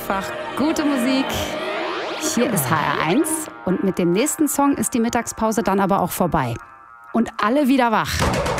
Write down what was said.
einfach gute Musik. Hier ist HR1 und mit dem nächsten Song ist die Mittagspause dann aber auch vorbei. Und alle wieder wach.